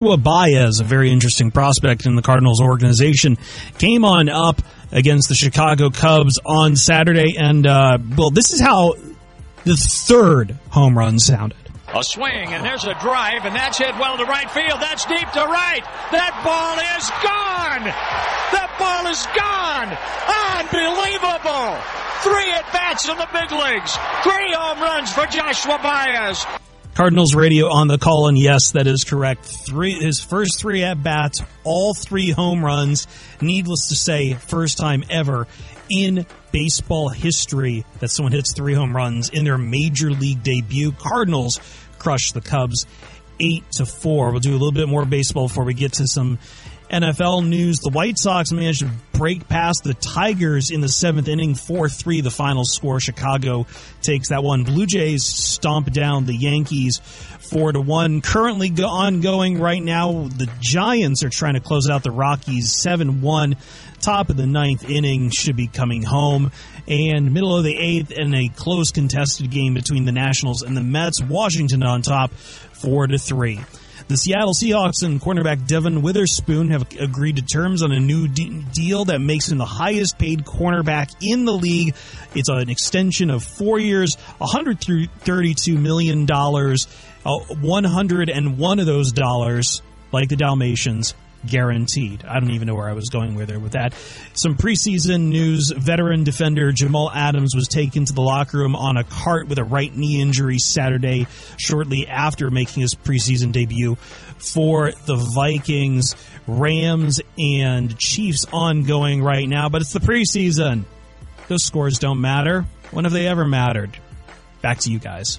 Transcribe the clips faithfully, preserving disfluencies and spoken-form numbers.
Joshua Baez, a very interesting prospect in the Cardinals organization, came on up against the Chicago Cubs on Saturday, and, uh, well, this is how the third home run sounded. A swing, and there's a drive, and that's hit well to right field. That's deep to right. That ball is gone. That ball is gone. Unbelievable. Three at-bats in the big leagues. Three home runs for Joshua Baez. Cardinals radio on the call, and yes, that is correct. Three, his first three at-bats, all three home runs. Needless to say, first time ever in baseball history that someone hits three home runs in their major league debut. Cardinals crush the Cubs eight to four. We'll do a little bit more baseball before we get to some N F L news. The White Sox managed to break past the Tigers in the seventh inning, four three the final score. Chicago takes that one. Blue Jays stomp down the Yankees four to one. Currently go- ongoing right now, the Giants are trying to close out the Rockies seven one. Top of the ninth inning should be coming home. And middle of the eighth in a close contested game between the Nationals and the Mets. Washington on top four to three. The Seattle Seahawks and cornerback Devin Witherspoon have agreed to terms on a new de- deal that makes him the highest paid cornerback in the league. It's an extension of four years, one hundred thirty-two million dollars. Uh, one hundred one of those dollars, like the Dalmatians, guaranteed. I don't even know where I was going with there with that. Some preseason news. Veteran defender Jamal Adams was taken to the locker room on a cart with a right knee injury Saturday, shortly after making his preseason debut for the Vikings. Rams and Chiefs ongoing right now, but it's the preseason. Those scores don't matter. When have they ever mattered? Back to you guys.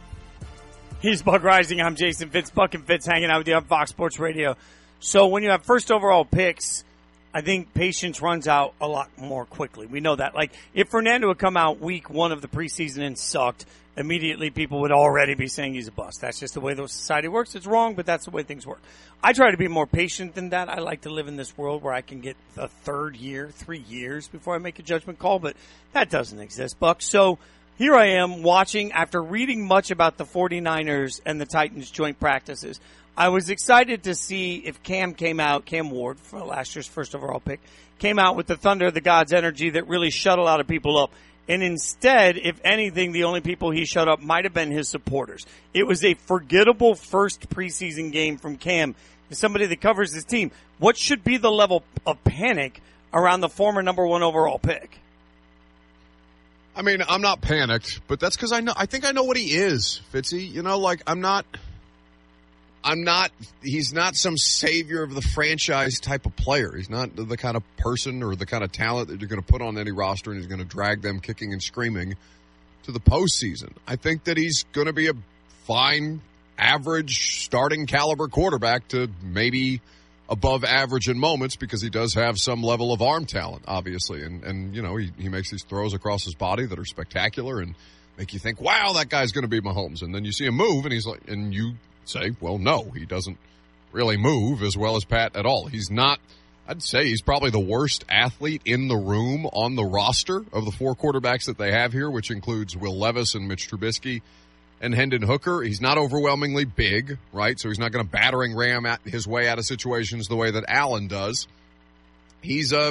He's Buck Rising. I'm Jason Fitz. Buck and Fitz hanging out with you on Fox Sports Radio. So when you have first overall picks, I think patience runs out a lot more quickly. We know that. Like, if Fernando had come out week one of the preseason and sucked, immediately people would already be saying he's a bust. That's just the way the society works. It's wrong, but that's the way things work. I try to be more patient than that. I like to live in this world where I can get the third year, three years before I make a judgment call, but that doesn't exist, Buck. So here I am watching, after reading much about the 49ers and the Titans joint practices. I was excited to see if Cam came out, Cam Ward, for last year's first overall pick, came out with the Thunder of the Gods energy that really shut a lot of people up. And instead, if anything, the only people he shut up might have been his supporters. It was a forgettable first preseason game from Cam, somebody that covers his team. What should be the level of panic around the former number one overall pick? I mean, I'm not panicked, but that's because I know. I think I know what he is, Fitzy. You know, like, I'm not... I'm not, he's not some savior of the franchise type of player. He's not the kind of person or the kind of talent that you're going to put on any roster and he's going to drag them kicking and screaming to the postseason. I think that he's going to be a fine, average, starting caliber quarterback to maybe above average in moments because he does have some level of arm talent, obviously. And, and you know, he, he makes these throws across his body that are spectacular and make you think, wow, that guy's going to be Mahomes. And then you see him move and he's like, and you say, well, no, he doesn't really move as well as Pat at all. He's not, I'd say he's probably the worst athlete in the room on the roster of the four quarterbacks that they have here, which includes Will Levis and Mitch Trubisky and Hendon Hooker. He's not overwhelmingly big, right? So he's not going to battering ram at his way out of situations the way that Allen does. He's a,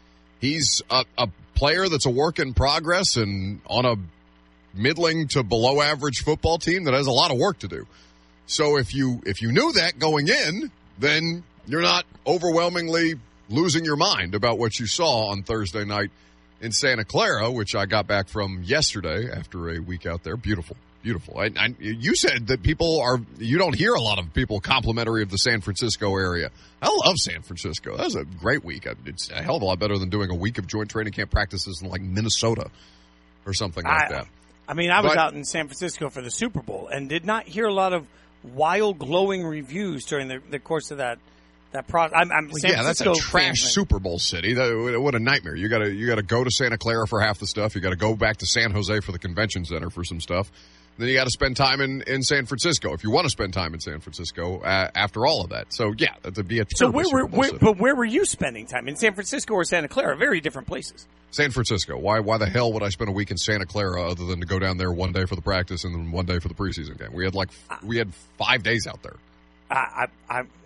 he's a, a player that's a work in progress and on a middling to below average football team that has a lot of work to do. So if you if you knew that going in, then you're not overwhelmingly losing your mind about what you saw on Thursday night in Santa Clara, which I got back from yesterday after a week out there. Beautiful, beautiful. I, I, you said that people are, you don't hear a lot of people complimentary of the San Francisco area. I love San Francisco. That was a great week. It's a hell of a lot better than doing a week of joint training camp practices in like Minnesota or something like I, that. I mean, I was but, out in San Francisco for the Super Bowl and did not hear a lot of wild, glowing reviews during the, the course of that that process. I'm, I'm San yeah, Francisco that's a trash fan. Super Bowl city. That, what a nightmare! You got to you got to go to Santa Clara for half the stuff. You got to go back to San Jose for the convention center for some stuff. Then you got to spend time in, in San Francisco if you want to spend time in San Francisco uh, after all of that. So yeah, that'd be a so terrible where Super were Bowl where, city. but where were you spending time, in San Francisco or Santa Clara? Very different places. San Francisco. Why why the hell would I spend a week in Santa Clara other than to go down there one day for the practice and then one day for the preseason game? We had like we had five days out there. I, I, I